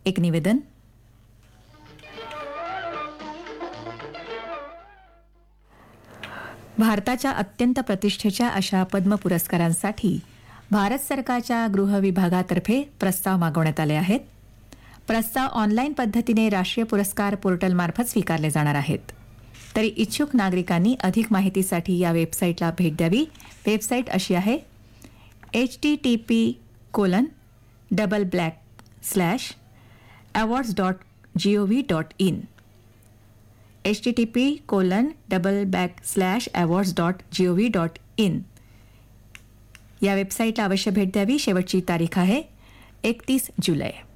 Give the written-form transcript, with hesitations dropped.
एक निवेदन. भारताच्या अत्यंत प्रतिष्ठेच्या अशा पद्म पुरस्कारांसाठी भारत सरकारच्या गृह विभागातर्फे प्रस्ताव मागवण्यात आले आहेत. प्रस्ताव ऑनलाईन पद्धतीने राष्ट्रीय पुरस्कार पोर्टलमार्फत स्वीकारले जाणार आहेत. तरी इच्छुक नागरिकांनी अधिक माहितीसाठी या वेबसाईटला भेट द्यावी. वेबसाईट अशी आहे http://awards.gov.in http://awards.gov.in या वेबसाईटला अवश्य भेट द्यावी. शेवटची तारीख आहे 31 जुलै.